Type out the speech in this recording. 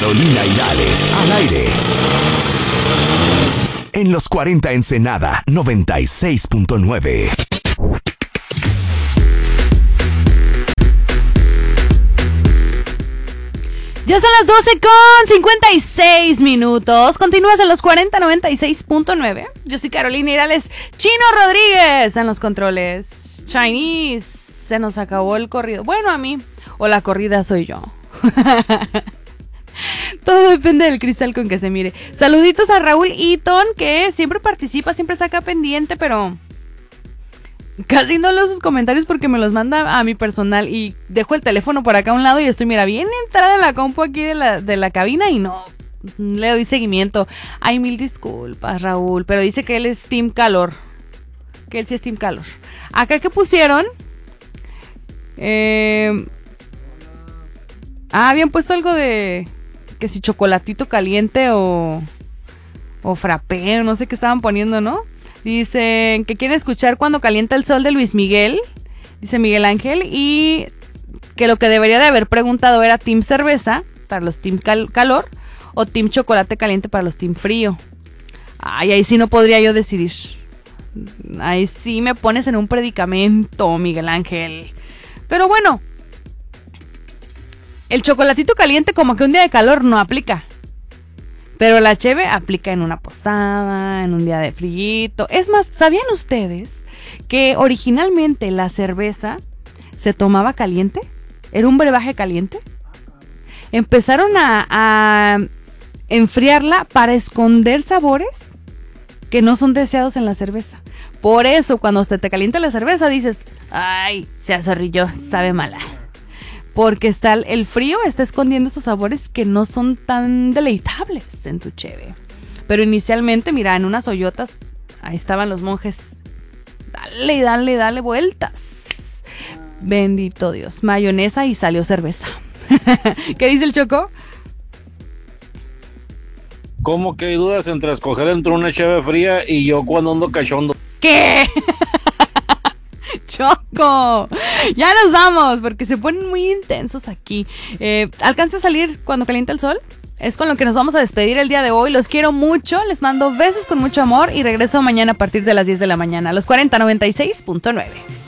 Carolina Hirales, al aire. En los 40 Ensenada, 96.9. Ya son las 12:56. Continúas en los 40, 96.9. Yo soy Carolina Hirales. Chino Rodríguez en los controles. Chinese. Se nos acabó el corrido. Bueno, a mí. O la corrida soy yo. Todo depende del cristal con que se mire. Saluditos a Raúl Eaton, que siempre participa, siempre saca pendiente, pero casi no leo sus comentarios porque me los manda a mi personal y dejo el teléfono por acá a un lado y estoy, mira, bien entrada en la compu aquí de la cabina y no le doy seguimiento. Ay, mil disculpas, Raúl, pero dice que él es Team Calor. Que él sí es Team Calor. Acá que pusieron... habían puesto algo de... que si chocolatito caliente o frappé, no sé qué estaban poniendo, ¿no? Dicen que quieren escuchar Cuando calienta el sol de Luis Miguel, dice Miguel Ángel, y que lo que debería de haber preguntado era Team Cerveza para los Team Calor o Team Chocolate Caliente para los Team Frío. Ay, ahí sí no podría yo decidir. Ahí sí me pones en un predicamento, Miguel Ángel. Pero bueno, el chocolatito caliente como que un día de calor no aplica. Pero la cheve aplica en una posada, en un día de frillito. Es más, ¿sabían ustedes que originalmente la cerveza se tomaba caliente? ¿Era un brebaje caliente? Empezaron a enfriarla para esconder sabores que no son deseados en la cerveza. Por eso, cuando te calienta la cerveza, dices, ay, se azorrilló, sabe mala. Porque el frío está escondiendo esos sabores que no son tan deleitables en tu cheve. Pero inicialmente, mira, en unas ollotas, ahí estaban los monjes. Dale vueltas. Bendito Dios. Mayonesa y salió cerveza. ¿Qué dice el Choco? ¿Cómo que hay dudas entre escoger entre una cheve fría y yo cuando ando cachondo? ¿Qué? Choco, ya nos vamos porque se ponen muy intensos aquí. ¿Alcanza a salir cuando calienta el sol? Es con lo que nos vamos a despedir el día de hoy. Los quiero mucho, les mando besos con mucho amor y regreso mañana a partir de las 10 de la mañana a los 40 96.9.